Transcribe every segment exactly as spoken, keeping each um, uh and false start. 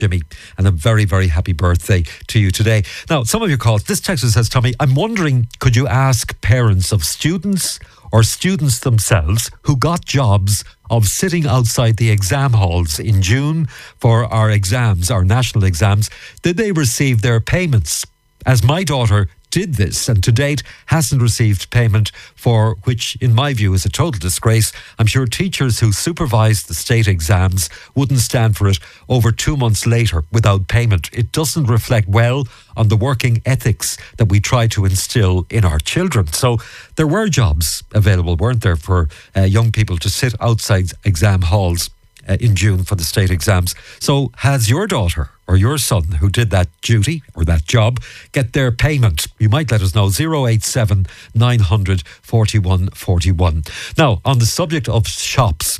Jimmy, and a very, very happy birthday to you today. Now, some of your calls, this texter says, Tommy, I'm wondering, could you ask parents of students or students themselves who got jobs of sitting outside the exam halls in June for our exams, our national exams, did they receive their payments? As my daughter did this and to date hasn't received payment, for which in my view is a total disgrace. I'm sure teachers who supervised the state exams wouldn't stand for it over two months later without payment. It doesn't reflect well on the working ethics that we try to instill in our children. So there were jobs available, weren't there, for uh, young people to sit outside exam halls uh, in June for the state exams. So has your daughter or your son who did that duty or that job get their payment? You might let us know. zero eight seven nine hundred forty-one forty-one. Now, on the subject of shops,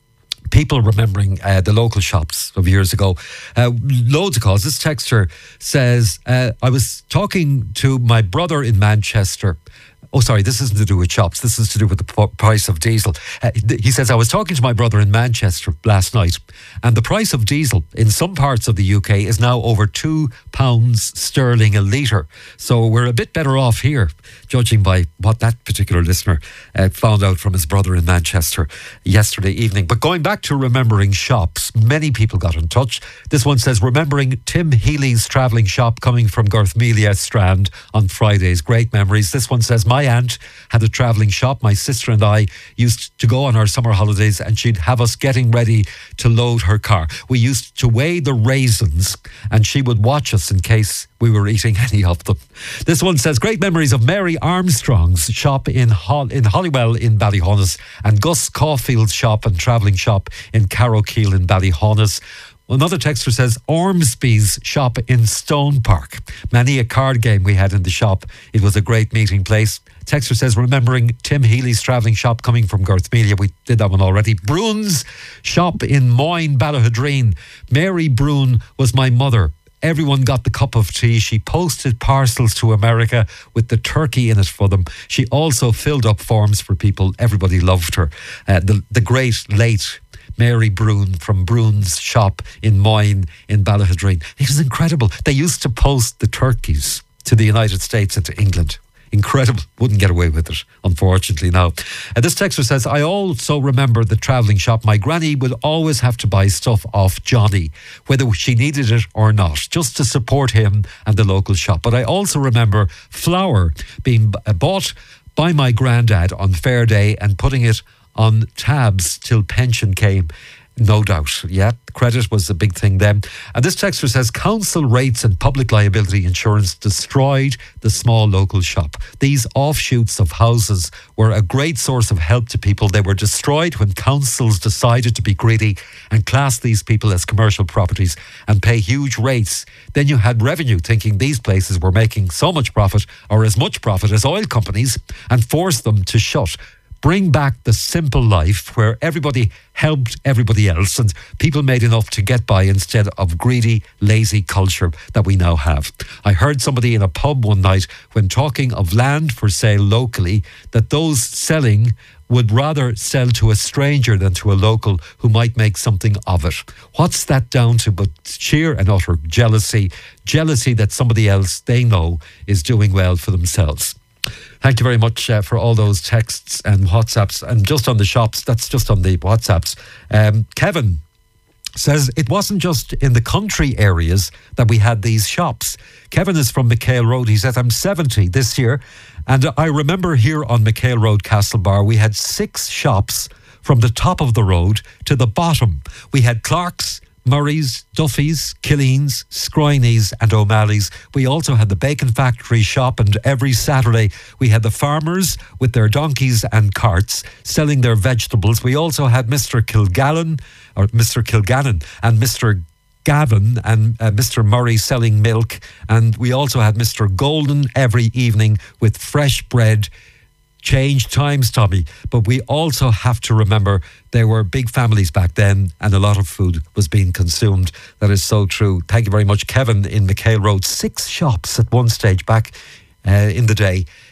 people remembering uh, the local shops of years ago, uh, loads of calls. This texter says, uh, I was talking to my brother in Manchester. Oh, sorry, this isn't to do with shops. This is to do with the p- price of diesel. Uh, th- he says, I was talking to my brother in Manchester last night, and the price of diesel in some parts of the U K is now over two pounds sterling a litre. So we're a bit better off here, judging by what that particular listener uh, found out from his brother in Manchester yesterday evening. But going back to remembering shops, many people got in touch. This one says, remembering Tim Healy's travelling shop coming from Garthmelia Strand on Fridays. Great memories. This one says, my aunt had a travelling shop. My sister and I used to go on our summer holidays and she'd have us getting ready to load her car. We used to weigh the raisins and she would watch us in case we were eating any of them. This one says, great memories of Mary Armstrong's shop in Hol- in Hollywell in Ballyhonus and Gus Caulfield's shop and travelling shop in Carrowkeel in Ballyhonus. Another texter says, Ormsby's shop in Stone Park. Many a card game we had in the shop. It was a great meeting place. Texter says, remembering Tim Healy's travelling shop coming from Garthmelia. We did that one already. Brune's shop in Moyne, Ballahadreen. Mary Brune was my mother. Everyone got the cup of tea. She posted parcels to America with the turkey in it for them. She also filled up forms for people. Everybody loved her. Uh, the, the great late Mary Brune from Brune's shop in Moyne in Ballahadreen. It was incredible. They used to post the turkeys to the United States and to England. Incredible. Wouldn't get away with it, unfortunately, now. Uh, this texter says, I also remember the travelling shop. My granny would always have to buy stuff off Johnny, whether she needed it or not, just to support him and the local shop. But I also remember flour being b- bought by my granddad on fair day and putting it on tabs till pension came. No doubt. Yeah, credit was a big thing then. And this texter says, council rates and public liability insurance destroyed the small local shop. These offshoots of houses were a great source of help to people. They were destroyed when councils decided to be greedy and class these people as commercial properties and pay huge rates. Then you had revenue thinking these places were making so much profit or as much profit as oil companies and forced them to shut. Bring back the simple life where everybody helped everybody else and people made enough to get by instead of greedy, lazy culture that we now have. I heard somebody in a pub one night when talking of land for sale locally that those selling would rather sell to a stranger than to a local who might make something of it. What's that down to but sheer and utter jealousy, jealousy that somebody else they know is doing well for themselves. Thank you very much uh, for all those texts and WhatsApps. And just on the shops, that's just on the WhatsApps. Um, Kevin says it wasn't just in the country areas that we had these shops. Kevin is from McHale Road. He says, I'm seventy this year. And I remember here on McHale Road, Castlebar, we had six shops from the top of the road to the bottom. We had Clark's, Murray's, Duffy's, Killeen's, Skroyne's and O'Malley's. We also had the Bacon Factory shop, and every Saturday we had the farmers with their donkeys and carts selling their vegetables. We also had Mister Kilgallen, or Mister Kilgannon and Mister Gavin and uh, Mister Murray selling milk. And we also had Mister Golden every evening with fresh bread. Change times, Tommy, but we also have to remember there were big families back then and a lot of food was being consumed. That is so true. Thank you very much, Kevin in McHale Road. Six shops at one stage back uh, in the day.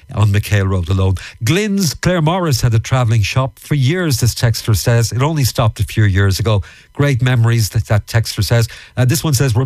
on McHale Road alone. Glyn's Claire Morris had a travelling shop for years, this texter says. It only stopped a few years ago. Great memories, that, that texter says. Uh, this one says,